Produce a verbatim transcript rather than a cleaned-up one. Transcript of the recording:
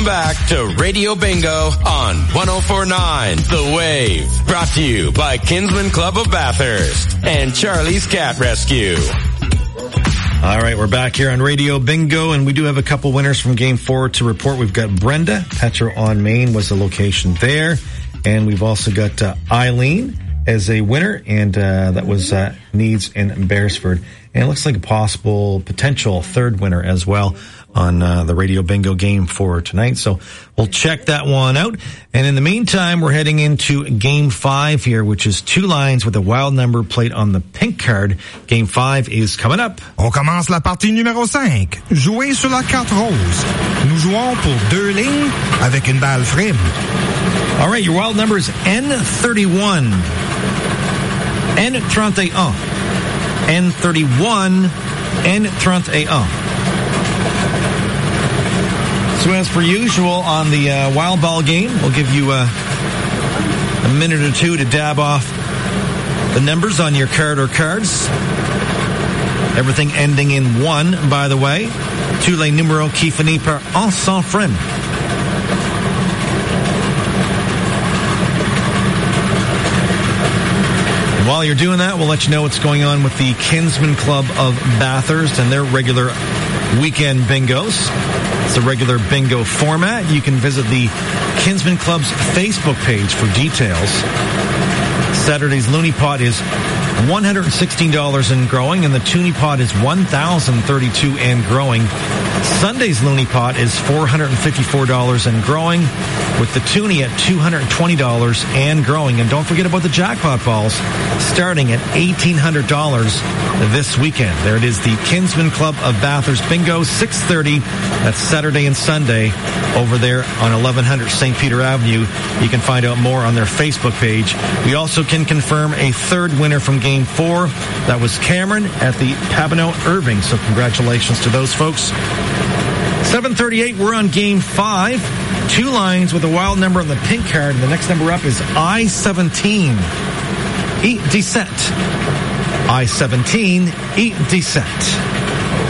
back to Radio Bingo on one oh four point nine The Wave. Brought to you by Kinsman Club of Bathurst and Charlie's Cat Rescue. All right, we're back here on Radio Bingo, and we do have a couple winners from Game four to report. We've got Brenda. Petro on Main was the location there. And we've also got uh, Eileen as a winner, and uh, that was uh, Needs in Beresford. And it looks like a possible potential third winner as well on uh, the Radio Bingo Game for tonight. So we'll check that one out. And in the meantime, we're heading into Game five here, which is two lines with a wild number played on the pink card. Game five is coming up. On commence la partie numéro cinq. Jouez sur la carte rose. Nous jouons pour deux lignes avec une balle frime. All right, your wild number is N thirty-one. N thirty-one. N thirty-one. N thirty-one. So as per usual on the uh, wild ball game, we'll give you uh, a minute or two to dab off the numbers on your card or cards. Everything ending in one, by the way. Tous les numéros qui finissent par un sans frime. While you're doing that, we'll let you know what's going on with the Kinsman Club of Bathurst and their regular weekend bingos. It's a regular bingo format. You can visit the Kinsman Club's Facebook page for details. Saturday's Looney Pot is one hundred sixteen dollars and growing, and the Toonie Pot is one thousand thirty-two dollars and growing. Sunday's Looney Pot is four hundred fifty-four dollars and growing, with the Toonie at two hundred twenty dollars and growing. And don't forget about the jackpot balls, starting at eighteen hundred dollars this weekend. There it is, the Kinsman Club of Bathurst Bingo, six thirty. That's Saturday and Sunday over there on eleven hundred Saint Peter Avenue. You can find out more on their Facebook page. We also can confirm a third winner from Game four. That was Cameron at the Pabineau Irving. So congratulations to those folks. seven thirty-eight, we're on Game five. Two lines with a wild number on the pink card. And the next number up is I seventeen. E dix-sept. I seventeen. E dix-sept.